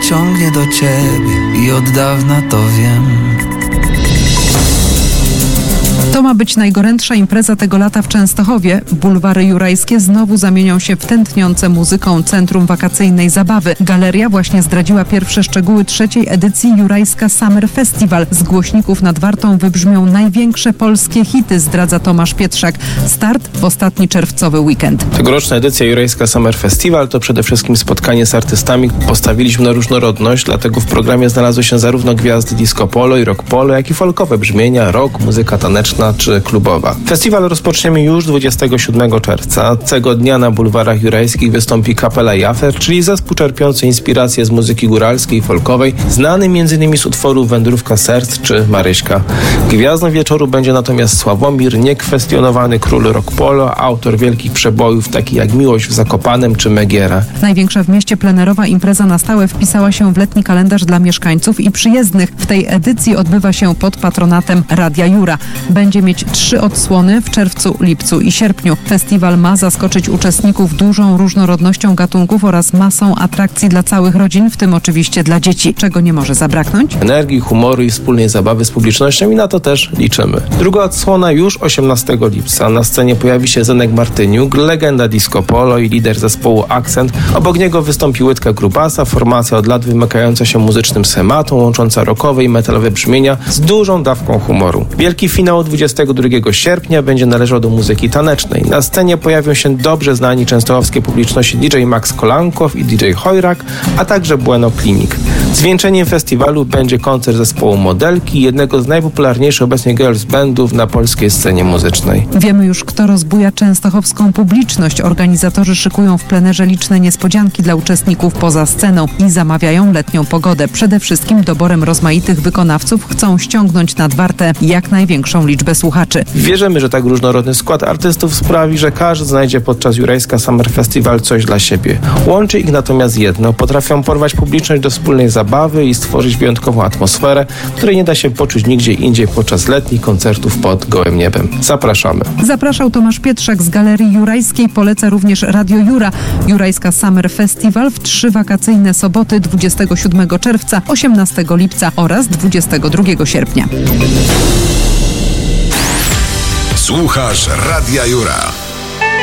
ciągnie do ciebie i od dawna to wiem. To ma być najgorętsza impreza tego lata w Częstochowie. Bulwary jurajskie znowu zamienią się w tętniące muzyką centrum wakacyjnej zabawy. Galeria właśnie zdradziła pierwsze szczegóły trzeciej edycji Jurajska Summer Festival. Z głośników nad Wartą wybrzmią największe polskie hity, zdradza Tomasz Pietrzak. Start w ostatni czerwcowy weekend. Tegoroczna edycja Jurajska Summer Festival to przede wszystkim spotkanie z artystami. Postawiliśmy na różnorodność, dlatego w programie znalazły się zarówno gwiazdy disco polo i rock polo, jak i folkowe brzmienia, rock, muzyka taneczna czy klubowa. Festiwal rozpoczniemy już 27 czerwca. Tego dnia na bulwarach jurajskich wystąpi kapela Jafer, czyli zespół czerpiący inspiracje z muzyki góralskiej i folkowej, znany m.in. z utworów Wędrówka Serc czy Maryśka. Gwiazdą wieczoru będzie natomiast Sławomir, niekwestionowany król rock polo, autor wielkich przebojów takich jak Miłość w Zakopanem czy Megiera. Największa w mieście plenerowa impreza na stałe wpisała się w letni kalendarz dla mieszkańców i przyjezdnych. W tej edycji odbywa się pod patronatem Radia Jura. Będzie mieć 3 odsłony w czerwcu, lipcu i sierpniu. Festiwal ma zaskoczyć uczestników dużą różnorodnością gatunków oraz masą atrakcji dla całych rodzin, w tym oczywiście dla dzieci. Czego nie może zabraknąć? Energii, humoru i wspólnej zabawy z publicznością i na to też liczymy. Druga odsłona już 18 lipca. Na scenie pojawi się Zenek Martyniuk, legenda disco polo i lider zespołu Akcent. Obok niego wystąpi Łydka Grubasa, formacja od lat wymykająca się muzycznym schematą, łącząca rockowe i metalowe brzmienia z dużą dawką humoru. Wielki finał 22 sierpnia będzie należał do muzyki tanecznej. Na scenie pojawią się dobrze znani częstochowskiej publiczności DJ Max Kolankow i DJ Hojrak, a także Bueno Clinic. Zwieńczeniem festiwalu będzie koncert zespołu Modelki, jednego z najpopularniejszych obecnie girls bandów na polskiej scenie muzycznej. Wiemy już, kto rozbuja częstochowską publiczność. Organizatorzy szykują w plenerze liczne niespodzianki dla uczestników poza sceną i zamawiają letnią pogodę. Przede wszystkim doborem rozmaitych wykonawców chcą ściągnąć nad Wartę jak największą liczbę słuchaczy. Wierzymy, że tak różnorodny skład artystów sprawi, że każdy znajdzie podczas Jurajska Summer Festival coś dla siebie. Łączy ich natomiast jedno. Potrafią porwać publiczność do wspólnej zabawy i stworzyć wyjątkową atmosferę, której nie da się poczuć nigdzie indziej podczas letnich koncertów pod gołym niebem. Zapraszamy. Zapraszał Tomasz Pietrzak z Galerii Jurajskiej. Poleca również Radio Jura. Jurajska Summer Festival w 3 wakacyjne soboty 27 czerwca, 18 lipca oraz 22 sierpnia. Słuchasz Radia Jura.